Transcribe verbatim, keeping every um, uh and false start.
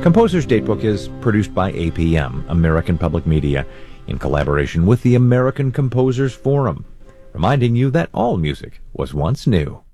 Composer's Datebook is produced by A P M, American Public Media, in collaboration with the American Composers Forum, reminding you that all music was once new.